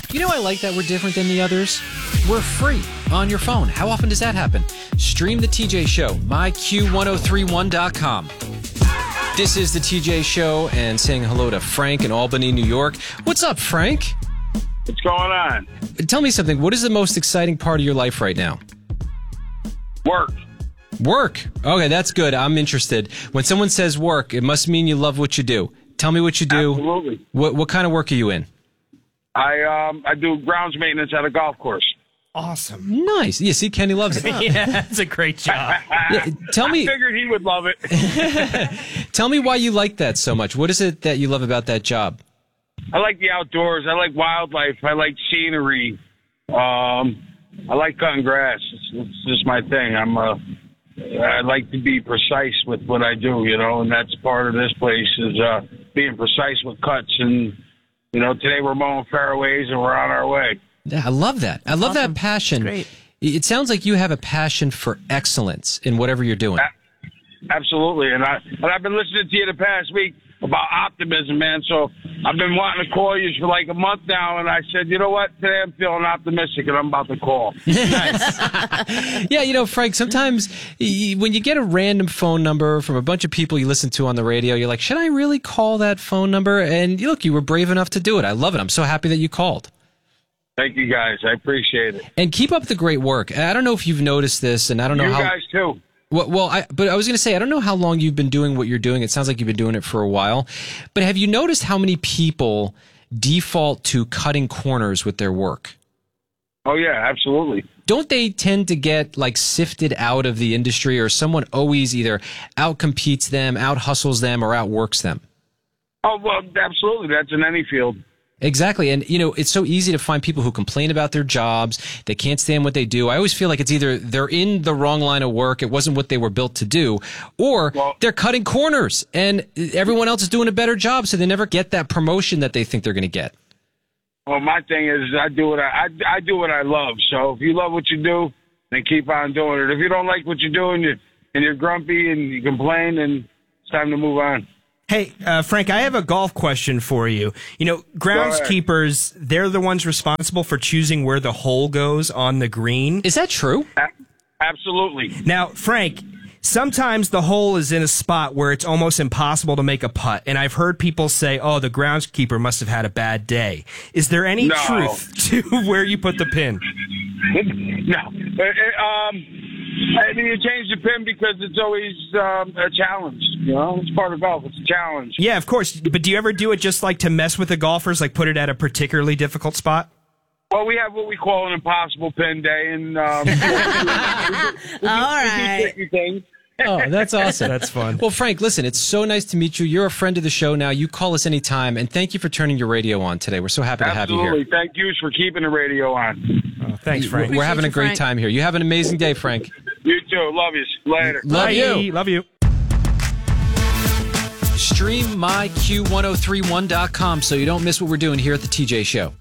You know, I like that we're different than the others. We're free on your phone. How often does that happen? Stream the TJ Show, myq1031.com. This is the TJ Show, and saying hello to Frank in Albany, New York. What's up, Frank? What's going on? Tell me something. What is the most exciting part of your life right now? Work. Work. Okay, that's good. I'm interested. When someone says work, it must mean you love what you do. Tell me what you do. Absolutely. What kind of work are you in? I do grounds maintenance at a golf course. Awesome. Nice. Yeah, see, Kenny loves it. Yeah, that's a great job. Yeah, tell me. I figured he would love it. Tell me why you like that so much. What is it that you love about that job? I like the outdoors. I like wildlife. I like scenery. I like cutting grass. It's just my thing. I like to be precise with what I do, and that's part of this place is being precise with cuts. And, today we're mowing fairways and we're on our way. Yeah, I love that. I love that passion. Great. It sounds like you have a passion for excellence in whatever you're doing. Absolutely. And I've been listening to you the past week about optimism, man. So I've been wanting to call you for like a month now, and I said, you know what? Today I'm feeling optimistic, and I'm about to call. Yeah, Frank, sometimes when you get a random phone number from a bunch of people you listen to on the radio, you're like, should I really call that phone number? And look, you were brave enough to do it. I love it. I'm so happy that you called. Thank you, guys. I appreciate it. And keep up the great work. I don't know if you've noticed this, and I don't know you how... You guys, too. But I was going to say, I don't know how long you've been doing what you're doing. It sounds like you've been doing it for a while. But have you noticed how many people default to cutting corners with their work? Oh, yeah, absolutely. Don't they tend to get sifted out of the industry, or someone always either outcompetes them, out-hustles them, or outworks them? Oh, well, absolutely. That's in any field. Exactly. And, it's so easy to find people who complain about their jobs. They can't stand what they do. I always feel like it's either they're in the wrong line of work, it wasn't what they were built to do, or they're cutting corners and everyone else is doing a better job, so they never get that promotion that they think they're going to get. Well, my thing is I do what I love. So if you love what you do, then keep on doing it. If you don't like what you do and you're grumpy and you complain, then it's time to move on. Hey, Frank, I have a golf question for you. Groundskeepers, they're the ones responsible for choosing where the hole goes on the green. Is that true? Absolutely. Now, Frank, sometimes the hole is in a spot where it's almost impossible to make a putt. And I've heard people say, oh, the groundskeeper must have had a bad day. Is there any truth to where you put the pin? No. You change the pin because it's always a challenge. It's part of golf. It's a challenge. Yeah, of course. But do you ever do it just to mess with the golfers, put it at a particularly difficult spot? Well, we have what we call an impossible pin day, and we do tricky things. Oh, that's awesome. That's fun. Well, Frank, listen, it's so nice to meet you. You're a friend of the show now. You call us anytime, and thank you for turning your radio on today. We're so happy to have you here. Absolutely. Thank you for keeping the radio on. Oh, thanks, Frank. We're having a great time here. You have an amazing day, Frank. You too. Love you. Later. Love you. Love you. Stream myq1031.com so you don't miss what we're doing here at the TJ Show.